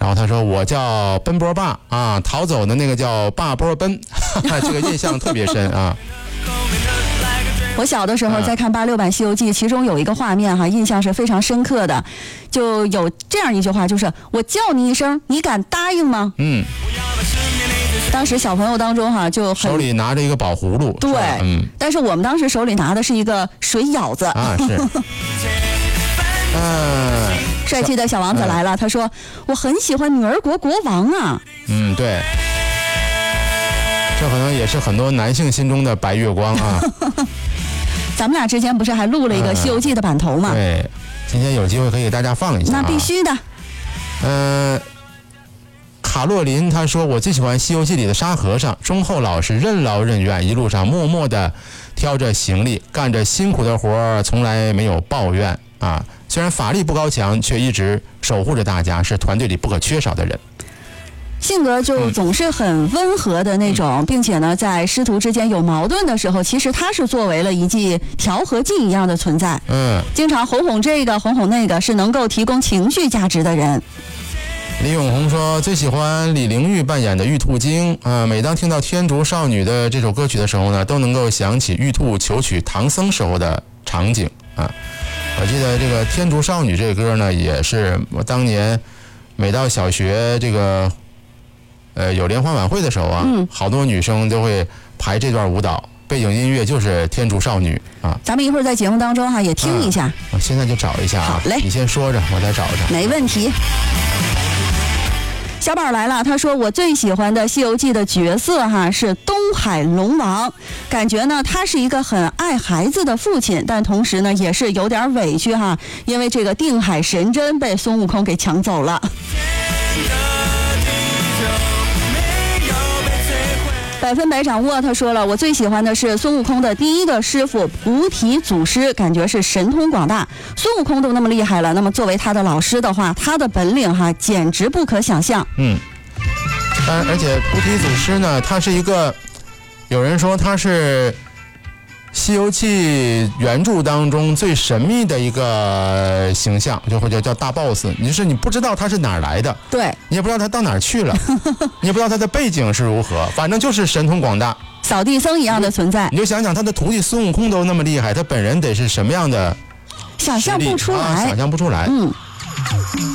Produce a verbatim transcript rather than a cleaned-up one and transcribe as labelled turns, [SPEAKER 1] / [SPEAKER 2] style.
[SPEAKER 1] 然后他说我叫奔波霸啊，逃走的那个叫霸波奔，这个印象特别深啊。
[SPEAKER 2] 我小的时候在看八六版《西游记》，其中有一个画面哈，印象是非常深刻的，就有这样一句话，就是我叫你一声，你敢答应吗？
[SPEAKER 1] 嗯。
[SPEAKER 2] 当时小朋友当中哈，就很
[SPEAKER 1] 手里拿着一个宝葫芦，
[SPEAKER 2] 对，
[SPEAKER 1] 嗯，
[SPEAKER 2] 但是我们当时手里拿的是一个水舀子
[SPEAKER 1] 啊，是。嗯，
[SPEAKER 2] 帅气的小王子来了，他说我很喜欢女儿国国王啊。
[SPEAKER 1] 嗯，对，这可能也是很多男性心中的白月光啊。
[SPEAKER 2] 咱们俩之前不是还录了一个《西游记》的版头吗？
[SPEAKER 1] 嗯、对，今天有机会可以给大家放一下、啊。
[SPEAKER 2] 那必须的。
[SPEAKER 1] 嗯、呃，卡洛琳他说我最喜欢《西游记》里的沙和尚，忠厚老实，任劳任怨，一路上默默地挑着行李，干着辛苦的活，从来没有抱怨啊。虽然法力不高强，却一直守护着大家，是团队里不可缺少的人。
[SPEAKER 2] 性格就总是很温和的那种、嗯、并且呢在师徒之间有矛盾的时候，其实他是作为了一剂调和剂一样的存在。
[SPEAKER 1] 嗯，
[SPEAKER 2] 经常哄哄这个哄哄那个，是能够提供情绪价值的人。
[SPEAKER 1] 李永红说最喜欢李玲玉扮演的玉兔精啊、呃，每当听到天竺少女的这首歌曲的时候呢，都能够想起玉兔求娶唐僧时候的场景啊。我记得这个天竺少女这个歌呢，也是我当年每到小学这个呃有联欢晚会的时候啊、嗯、好多女生都会排这段舞蹈，背景音乐就是天竺少女啊。
[SPEAKER 2] 咱们一会儿在节目当中哈、啊、也听一下、啊、
[SPEAKER 1] 我现在就找一下啊。
[SPEAKER 2] 好嘞，
[SPEAKER 1] 你先说着我再找着。
[SPEAKER 2] 没问题。小宝来了，他说我最喜欢的《西游记》的角色哈是东海龙王，感觉呢他是一个很爱孩子的父亲，但同时呢也是有点委屈哈，因为这个定海神针被孙悟空给抢走了。百分百掌握他说了，我最喜欢的是孙悟空的第一个师傅菩提祖师，感觉是神通广大。孙悟空都那么厉害了，那么作为他的老师的话，他的本领哈简直不可想象。
[SPEAKER 1] 嗯，而而且菩提祖师呢，他是一个，有人说他是西游记原著当中最神秘的一个形象，就或者叫大 boss， 你是你不知道他是哪儿来的，
[SPEAKER 2] 对，
[SPEAKER 1] 你也不知道他到哪儿去了，你也不知道他的背景是如何，反正就是神通广大，
[SPEAKER 2] 扫地僧一样的存在。
[SPEAKER 1] 你就想想他的徒弟孙悟空都那么厉害，他本人得是什么样的，
[SPEAKER 2] 想象不出来、
[SPEAKER 1] 啊、想象不出来。
[SPEAKER 2] 嗯。